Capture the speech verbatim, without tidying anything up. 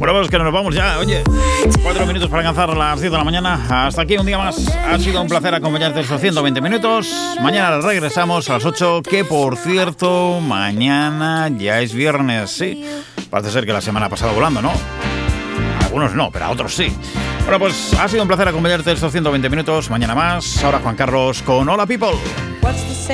Bueno, pues que nos vamos ya, oye. Cuatro minutos para alcanzar las diez de la mañana. Hasta aquí un día más. Ha sido un placer acompañarte estos ciento veinte minutos. Mañana regresamos a las ocho, que por cierto, mañana ya es viernes, sí. Parece ser que la semana ha pasado volando, ¿no? Algunos no, pero a otros sí. Bueno, pues ha sido un placer acompañarte estos ciento veinte minutos. Mañana más. Ahora Juan Carlos con Hola People.